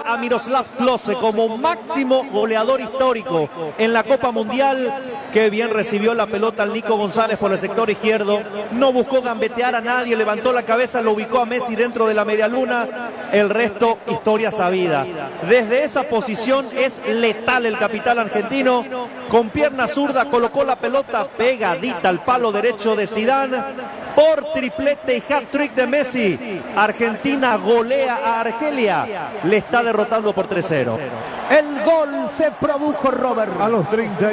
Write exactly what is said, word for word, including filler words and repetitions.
a Miroslav Klose como máximo goleador histórico en la Copa Mundial. Qué bien recibió la pelota al Nico González por el sector izquierdo. No buscó gambetear a nadie, levantó la cabeza, lo ubicó a Messi dentro de la medialuna. El resto, historia sabida. Desde esa posición es letal el capitán argentino. Con pierna zurda colocó la pelota pegadita al palo derecho de Zidane. Por triplete y hat-trick de Messi, Argentina golea a Argelia. Le está derrotando por tres cero. El gol se produjo, Robert. A los treinta